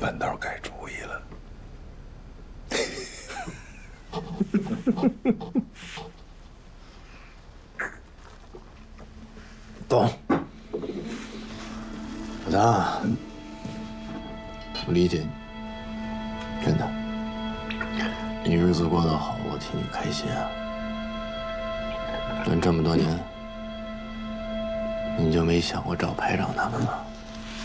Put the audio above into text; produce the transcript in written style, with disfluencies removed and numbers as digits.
反倒改主意了。懂。老大，我理解你，真的。你日子过得好，我替你开心啊。但这么多年，你就没想过找排长他们吗？